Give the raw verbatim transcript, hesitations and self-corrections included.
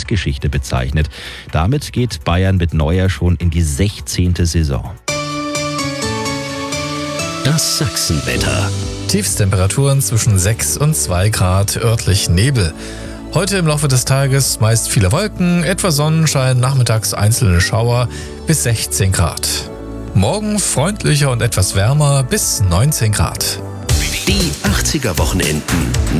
Vereinsgeschichte bezeichnet. Damit geht Bayern mit Neuer schon in die sechzehnte Saison. Das Sachsenwetter. Tiefstemperaturen zwischen sechs und zwei Grad, örtlich Nebel. Heute im Laufe des Tages meist viele Wolken, etwa Sonnenschein, nachmittags einzelne Schauer bis sechzehn Grad. Morgen freundlicher und etwas wärmer bis neunzehn Grad. Die achtziger Wochenenden.